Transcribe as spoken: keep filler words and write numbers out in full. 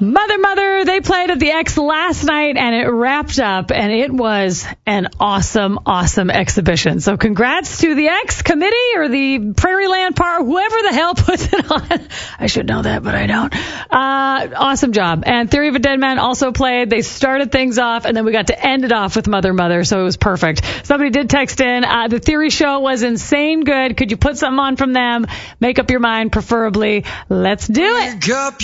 Mother, Mother, they played at the X last night, and it wrapped up, and it was an awesome, awesome exhibition. So congrats to the X committee or the Prairie Land Park, whoever the hell puts it on. I should know that, but I don't. Uh, awesome job. And Theory of a Dead Man also played. They started things off, and then we got to end it off with Mother, Mother, so it was perfect. Somebody did text in. Uh, the Theory show was insane good. Could you put something on from them? Make up your mind, preferably. Let's do it.